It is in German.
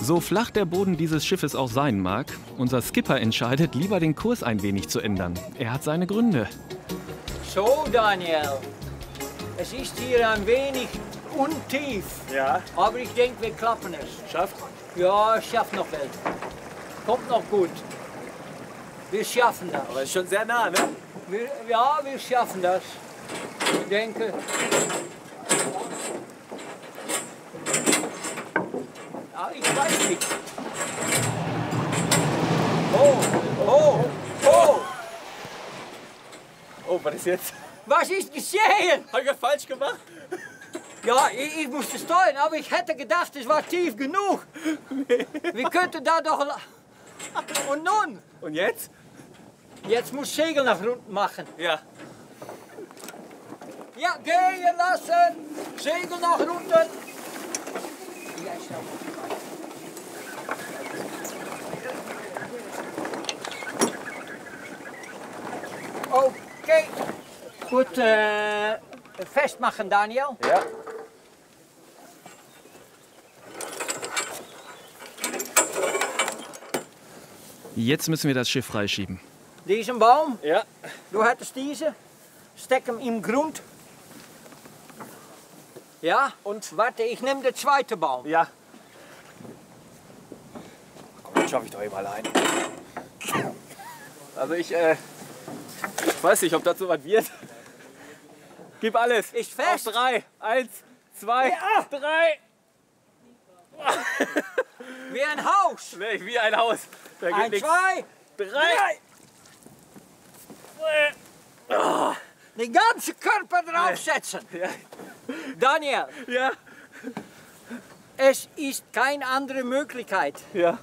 So flach der Boden dieses Schiffes auch sein mag, unser Skipper entscheidet, lieber den Kurs ein wenig zu ändern. Er hat seine Gründe. So, Daniel. Es ist hier ein wenig untief. Ja. Aber ich denke, wir klappen es. Schafft? Ja, ich schaff noch wel. Kommt noch gut. Wir schaffen das. Aber ist schon sehr nah, ne? Wir schaffen das. Ich denke. Ja, ich weiß nicht. Oh. Oh, was ist jetzt? Was ist geschehen? Hab ich falsch gemacht? Ja, ich musste steuern, aber ich hätte gedacht, es war tief genug. Wir könnten da doch... Und nun? Und jetzt? Jetzt muss Segel nach unten machen. Ja. Ja, gehen lassen. Segel nach unten. Okay. Gut, festmachen, Daniel. Ja. Jetzt müssen wir das Schiff freischieben. Diesen Baum, Ja. du hättest diese. Steck hem im Grund. Ja, und warte, ich nehme den zweiten Baum. Ja. Komm, den schaffe ich doch eben allein. Also ich weiß nicht, ob das so was wird. Gib alles. Ist fest. Auf 3. 1, 2, Ja. 3. Wie ein Haus. Nee, wie ein Haus. Da geht 1, nichts. 2, 3. den ganzen Körper draufsetzen. Ja. Daniel, Ja. es ist keine andere Möglichkeit. Ja.